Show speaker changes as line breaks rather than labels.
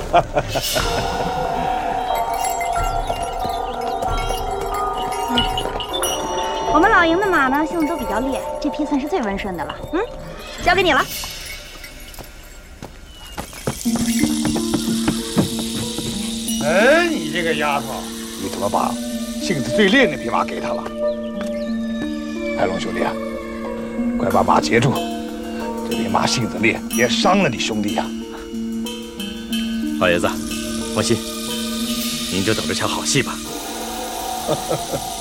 我们老营的马呢，性子都比较烈，这匹算是最温顺的了。交给你了。
哎，你这个丫头，
你怎么把性子最烈那匹马给他了？海龙兄弟啊，快把马截住！这匹马性子烈，别伤了你兄弟呀。
老爷子，放心，您就等着瞧好戏吧。